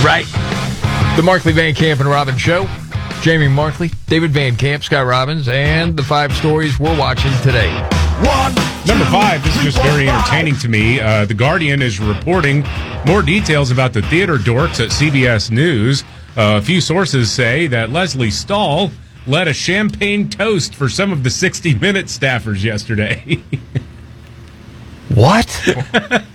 right. The Markley, Van Camp, and Robbins Show. Jamie Markley, David Van Camp, Scott Robbins, and the 5 stories we're watching today. Number 5, this is just very entertaining to me. The Guardian is reporting more details about the theater dorks at CBS News. A few sources say that Leslie Stahl led a champagne toast for some of the 60 Minutes staffers yesterday. What?